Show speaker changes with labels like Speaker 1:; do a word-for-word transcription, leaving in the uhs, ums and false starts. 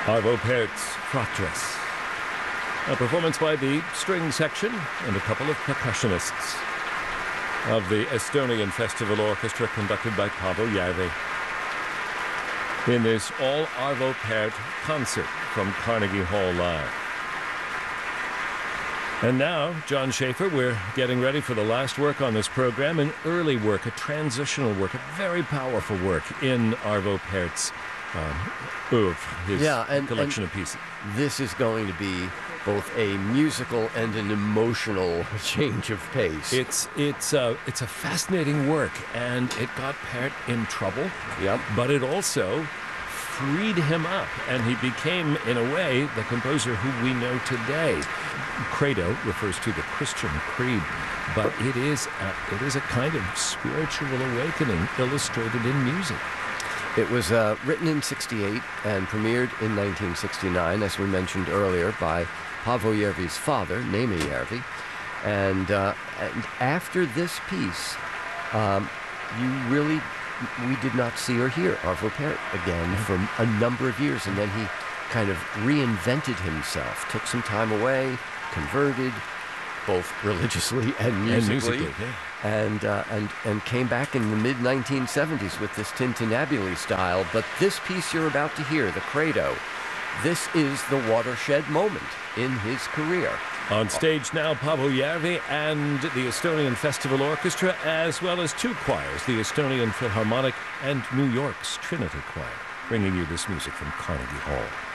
Speaker 1: Arvo Pärt's Frock Dress. A performance by the string section and a couple of percussionists of the Estonian Festival Orchestra conducted by Paavo Järvi in this all Arvo Pärt concert from Carnegie Hall Live. And now, Jon Schaffer, we're getting ready for the last work on this program, an early work, a transitional work, a very powerful work in Arvo Pärt's um, oeuvre, his
Speaker 2: yeah, and,
Speaker 1: collection
Speaker 2: and
Speaker 1: of pieces.
Speaker 2: This is going to be both a musical and an emotional change of pace.
Speaker 1: It's it's uh, it's a fascinating work, and it got Pärt in trouble.
Speaker 2: Yep.
Speaker 1: But it also freed him up, and he became, in a way, the composer who we know today. Credo refers to the Christian creed, but it is a, it is a kind of spiritual awakening illustrated in music.
Speaker 2: It was uh, written in sixty-eight and premiered in nineteen sixty-nine, as we mentioned earlier, by Paavo Järvi's father, Neeme Järvi. And, uh, and after this piece, um, you really, we did not see or hear Arvo Pärt again for a number of years. And then he kind of reinvented himself, took some time away, converted, both religiously and musically,
Speaker 1: and, musically, yeah.
Speaker 2: and, uh, and, and came back in the mid nineteen seventies with this Tintinnabuli style. But this piece you're about to hear, the Credo, this is the watershed moment in his career.
Speaker 1: On stage now, Paavo Järvi and the Estonian Festival Orchestra, as well as two choirs, the Estonian Philharmonic and New York's Trinity Choir, bringing you this music from Carnegie Hall.